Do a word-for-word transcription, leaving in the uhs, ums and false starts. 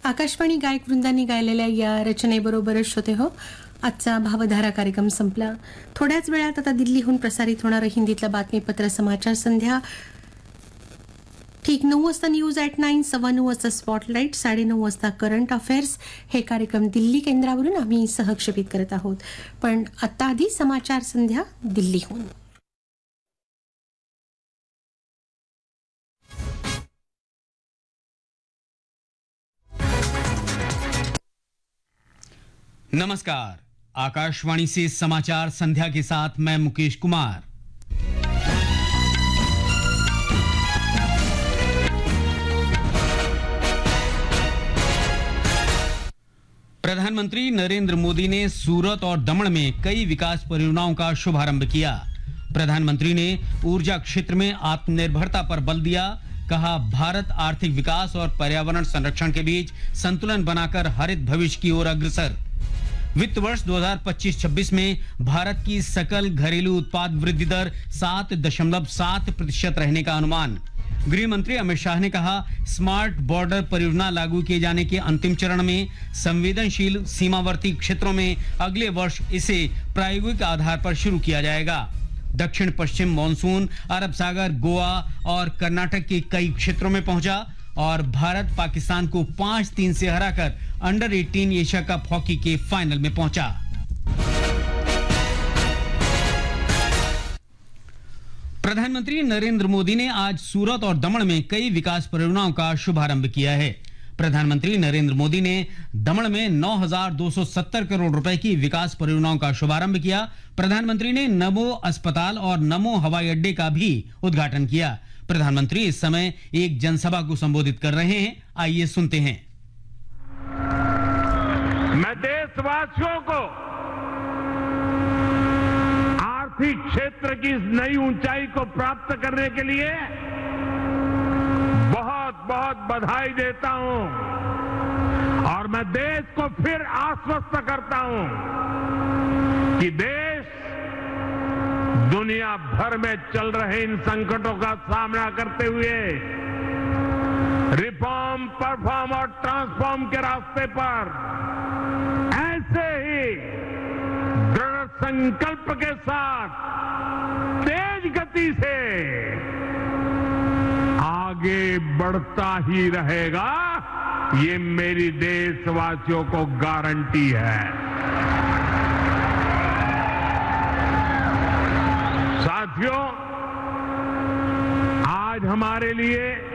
आकाशवाणी गायक वृंदांनी गायलेल्या या रचनेबरोबरच श्रोते हो आजचा भावधारा कार्यक्रम संपला. थोड्याच वेळात आता दिल्लीहून प्रसारित होणारं हिंदीतलं बातमीपत्र समाचार संध्या ठीक नऊ वाजता न्यूज ॲट नाईन, सव्वा नऊ वाजता स्पॉटलाईट, साडेनऊ वाजता करंट अफेअर्स हे कार्यक्रम दिल्ली केंद्रावरून आम्ही सहक्षेपित करत आहोत. पण आता आधी समाचार संध्या दिल्लीहून. नमस्कार, आकाशवाणी से समाचार संध्या के साथ मैं मुकेश कुमार. प्रधानमंत्री नरेंद्र मोदी ने सूरत और दमन में कई विकास परियोजनाओं का शुभारंभ किया. प्रधानमंत्री ने ऊर्जा क्षेत्र में आत्मनिर्भरता पर बल दिया. कहा, भारत आर्थिक विकास और पर्यावरण संरक्षण के बीच संतुलन बनाकर हरित भविष्य की ओर अग्रसर. वित्त वर्ष दो हज़ार पच्चीस छब्बीस में भारत की सकल घरेलू उत्पाद वृद्धि दर सात दशमलव सात प्रतिशत रहने का अनुमान. गृह मंत्री अमित शाह ने कहा, स्मार्ट बॉर्डर परियोजना लागू किए जाने के अंतिम चरण में. संवेदनशील सीमावर्ती क्षेत्रों में अगले वर्ष इसे प्रायोगिक आधार पर शुरू किया जाएगा. दक्षिण पश्चिम मॉनसून अरब सागर, गोवा और कर्नाटक के कई क्षेत्रों में पहुंचा और भारत पाकिस्तान को पांच तीन से हराकर अंडर अठारह एशिया कप हॉकी के फाइनल में पहुंचा. प्रधानमंत्री नरेंद्र मोदी ने आज सूरत और दमन में कई विकास परियोजनाओं का शुभारंभ किया है. प्रधानमंत्री नरेंद्र मोदी ने दमन में नौ हज़ार दो सौ सत्तर करोड़ रुपए की विकास परियोजनाओं का शुभारंभ किया. प्रधानमंत्री ने नमो अस्पताल और नमो हवाई अड्डे का भी उद्घाटन किया. प्रधानमंत्री इस समय एक जनसभा को संबोधित कर रहे हैं. आइए सुनते हैं. मैं देशवासियों को आर्थिक क्षेत्र की इस नई ऊंचाई को प्राप्त करने के लिए बहुत बहुत बधाई देता हूं और मैं देश को फिर आश्वस्त करता हूं कि देश दुनिया भर में चल रहे इन संकटों का सामना करते हुए रिफॉर्म, परफॉर्म और ट्रांसफॉर्म के रास्ते पर ऐसे ही दृढ़ संकल्प के साथ तेज गति से आगे बढ़ता ही रहेगा. ये मेरी देशवासियों को गारंटी है. साथियों, आज हमारे लिए